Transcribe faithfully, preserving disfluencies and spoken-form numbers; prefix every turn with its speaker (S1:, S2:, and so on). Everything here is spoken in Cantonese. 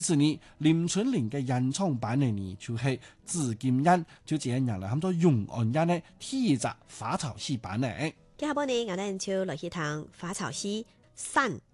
S1: 是呢，林春玲嘅原創版嘅呢，就係紫金印，就這樣啦，咁多永安人呢，第一隻花草戲版呢。
S2: 接下來呢，我哋就來去聽花草戲散。